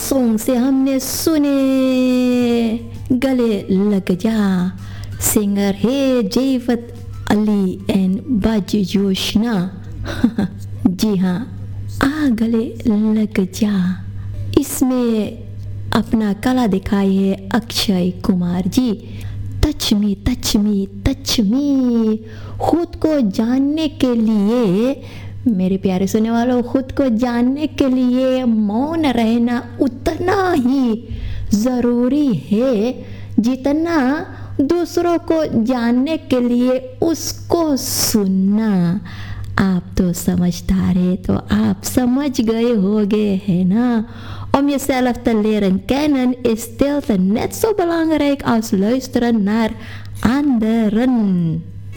Song से हमने सुने गले लग जा, सिंगर है जयवत अली एंड बाजी जोशना। जी हाँ, आ गले लग जा, इसमें अपना कला दिखाई है Akshay Kumar ji. Touch me touch me touch me, खुद को जानने के लिए, मेरे प्यारे सुनने वालों, खुद को जानने के लिए मौन रहना उतना ही ज़रूरी है जितना दूसरों को जानने के लिए उसको सुनना। आप तो समझदार है, तो आप समझ गए होगे, है ना? Om jezelf te leren kennen is stilte net zo belangrijk als luisteren naar anderen.